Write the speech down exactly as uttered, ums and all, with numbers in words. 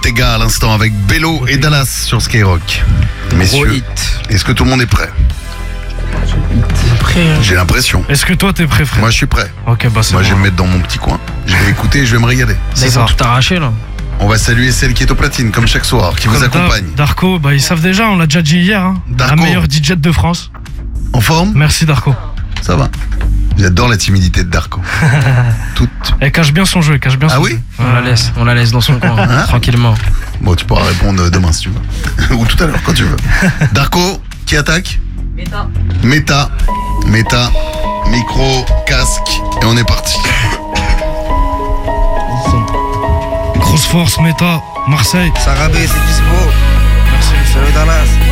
Ortega à l'instant avec Bello et Dallas sur Skyrock. Messieurs, est-ce que tout le monde est prêt? T'es prêt hein? J'ai l'impression. Est-ce que toi t'es prêt, frère? Moi je suis prêt. Ok, bah c'est Moi bon. je vais me mettre dans mon petit coin. Je vais écouter et je vais me régaler. Ils vont tout arracher là. On va saluer celle qui est au platine comme chaque soir, qui Comme vous d'hab, accompagne. Darko, bah ils savent déjà, on l'a déjà dit hier. Hein. La Darko. meilleure D J de France. En forme? Merci Darko. Ça va. J'adore la timidité de Darko. Toute. Elle cache bien son jeu, elle cache bien Ah son oui jeu. On la laisse, on la laisse dans son coin, Hein tranquillement. Bon, tu pourras répondre demain si tu veux. Ou tout à l'heure, quand tu veux. Darko, qui attaque? Méta. Méta. Méta. Micro, casque. Et on est parti. Grosse force, Méta, Marseille. Sarabé, c'est dispo. Merci. Salut Dallas.